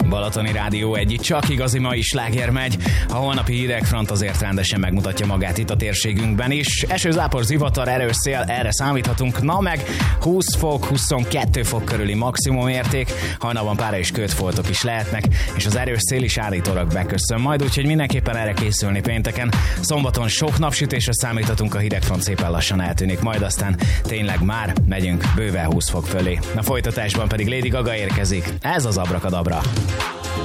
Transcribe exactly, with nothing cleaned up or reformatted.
Balatoni Rádió egy csak igazi mai sláger megy. A holnapi hidegfront azért rendesen megmutatja magát itt a térségünkben is. Eső, zápor, zivatar, erős szél, erre számíthatunk. Na meg húsz fok, huszonkettő fok körüli maximum érték. Hajnalban pára és kötfoltok is lehetnek, és az erős szél is állítólag beköszön majd, úgyhogy mindenképpen erre készülni pénteken. Szombaton sok napsütésre számíthatunk, a hidegfront szépen lassan eltűnik, majd aztán tényleg már megyünk bőven húsz fok fölé. A folytatásban pedig Lady Gaga érkezik. Ez az Abrakadabra.